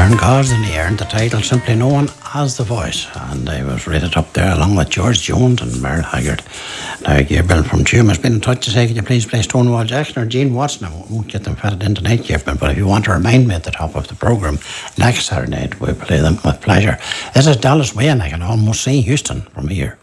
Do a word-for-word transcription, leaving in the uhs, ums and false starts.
Aaron Gosden, he earned the title simply known as The Voice, and I was rated up there along with George Jones and Merle Haggard. Now, Gabriel from Tuam has been in touch to say, could you please play Stonewall Jackson or Gene Watson? I won't get them fitted in tonight, Gabriel, but if you want to remind me at the top of the programme, next Saturday night we'll play them with pleasure. This is Dallas Way, and I can almost see Houston from here.